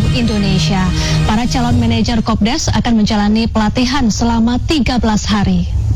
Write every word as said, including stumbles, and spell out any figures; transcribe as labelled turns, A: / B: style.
A: Indonesia. Para calon manajer Kopdes akan menjalani pelatihan selama tiga belas hari.